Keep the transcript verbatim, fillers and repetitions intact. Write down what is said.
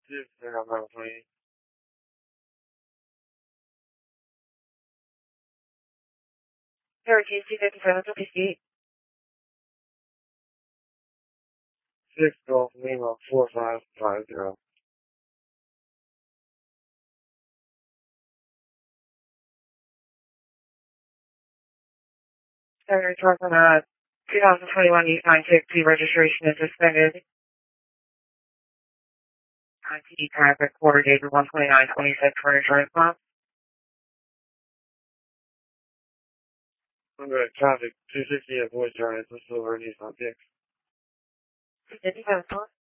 Just turn on my plane. Syracuse two fifty-seven, fifty-eight. Six Golf Lima four five five zero. Senator Torpen, uh, twenty twenty-one U nine sixty registration is suspended. I T traffic quarter dated one twenty-nine twenty-six for insurance month. I'm going to traffic two sixty at Boys Giants, Silver Nissan Kicks. two fifty-seven,